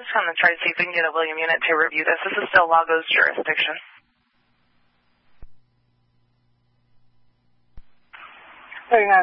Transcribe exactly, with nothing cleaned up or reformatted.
I'm going to try to see if we can get a William unit to review this. This is still Lagos jurisdiction. thirty-nine